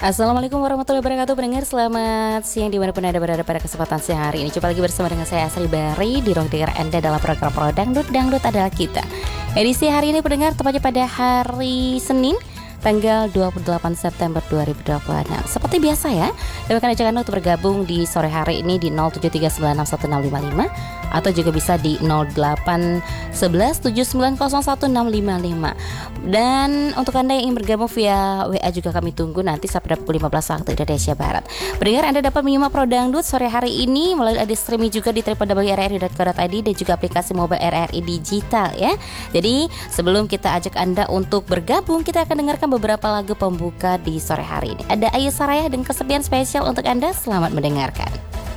Assalamualaikum warahmatullahi wabarakatuh. Pendengar selamat siang dimanapun Anda berada pada kesempatan siang hari ini. Jumpa lagi bersama dengan saya Asri Bari di ruang dengar Anda dalam program Pro Dangdut. Dangdut adalah kita. Edisi hari ini pendengar tepatnya pada hari Senin tanggal 28 September 2026. Seperti biasa ya, kami akan ajak Anda untuk bergabung di sore hari ini di 0739616655 atau juga bisa di 081179016555. Dan untuk Anda yang ingin bergabung via WA juga kami tunggu nanti sampai pukul 15 waktu Indonesia Barat. Pendengar, Anda dapat menyimak Pro Dangdut sore hari ini melalui ada streaming juga di www.rri.co.id dan juga aplikasi mobile RRI Digital ya. Jadi sebelum kita ajak Anda untuk bergabung, kita akan dengarkan beberapa lagu pembuka di sore hari ini. Ada Ayu Saraya dan Kesepian spesial untuk Anda. Selamat mendengarkan.